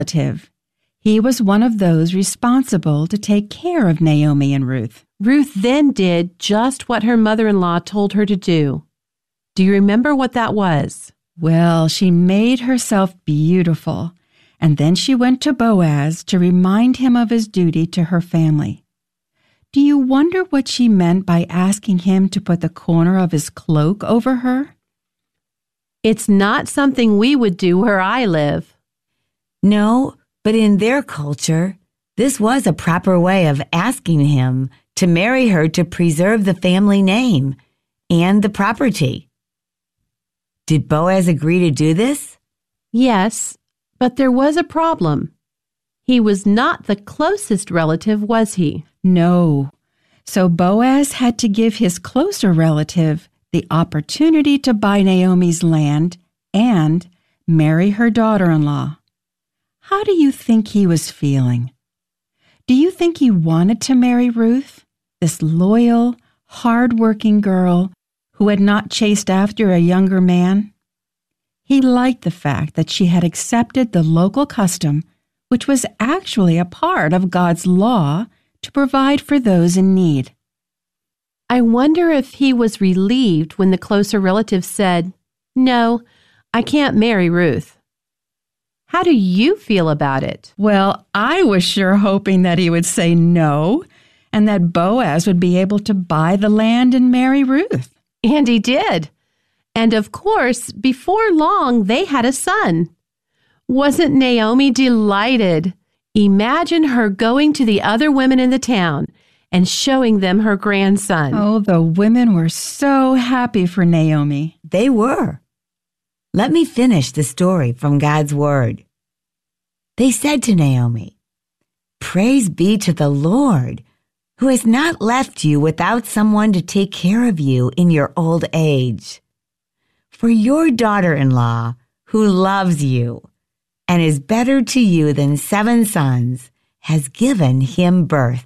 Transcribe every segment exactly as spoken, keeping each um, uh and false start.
relative. He was one of those responsible to take care of Naomi and Ruth. Ruth then did just what her mother-in-law told her to do. Do you remember what that was? Well, she made herself beautiful, and then she went to Boaz to remind him of his duty to her family. Do you wonder what she meant by asking him to put the corner of his cloak over her? It's not something we would do where I live. No, but in their culture, this was a proper way of asking him to marry her to preserve the family name and the property. Did Boaz agree to do this? Yes, but there was a problem. He was not the closest relative, was he? No. So Boaz had to give his closer relative the opportunity to buy Naomi's land and marry her daughter-in-law. How do you think he was feeling? Do you think he wanted to marry Ruth, this loyal, hard-working girl who had not chased after a younger man? He liked the fact that she had accepted the local custom, which was actually a part of God's law to provide for those in need. I wonder if he was relieved when the closer relative said, "No, I can't marry Ruth." How do you feel about it? Well, I was sure hoping that he would say no, and that Boaz would be able to buy the land and marry Ruth. And he did. And of course, before long, they had a son. Wasn't Naomi delighted? Imagine her going to the other women in the town and showing them her grandson. Oh, the women were so happy for Naomi. They were. Let me finish the story from God's Word. They said to Naomi, "Praise be to the Lord, who has not left you without someone to take care of you in your old age. For your daughter-in-law, who loves you and is better to you than seven sons, has given him birth."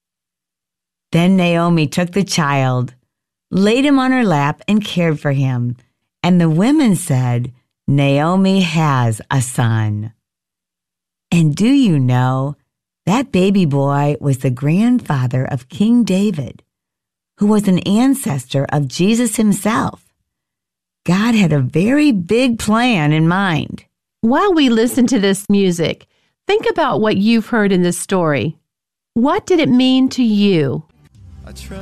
Then Naomi took the child, laid him on her lap, and cared for him. And the women said, "Naomi has a son." And do you know, that baby boy was the grandfather of King David, who was an ancestor of Jesus himself. God had a very big plan in mind. While we listen to this music, think about what you've heard in this story. What did it mean to you?